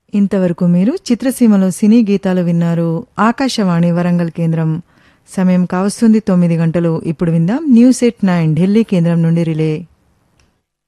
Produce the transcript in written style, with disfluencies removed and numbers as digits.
ఇంతవరకు మీరు చిత్రసీమలో సినీ గీతాలు విన్నారు. ఆకాశవాణి వరంగల్ కేంద్రం. సమయం కావస్తుంది 9 గంటలు. ఇప్పుడు విందాం న్యూస్ ఎట్ 9 ఢిల్లీ కేంద్రం నుండి రిలే.